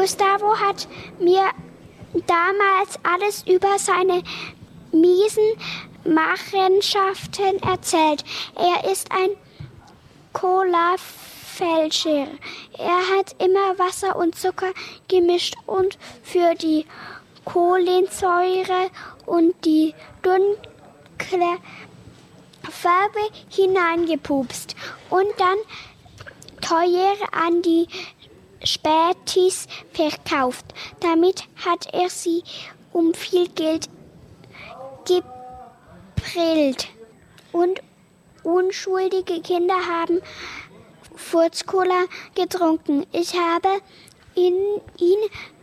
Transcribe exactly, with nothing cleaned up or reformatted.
Gustavo hat mir damals alles über seine miesen Machenschaften erzählt. Er ist ein Cola-Fälscher. Er hat immer Wasser und Zucker gemischt und für die Kohlensäure und die dunkle Farbe hineingepupst und dann teuer an die Spätis verkauft. Damit hat er sie um viel Geld geprellt. Und unschuldige Kinder haben Furzcola getrunken. Ich habe ihn, ihn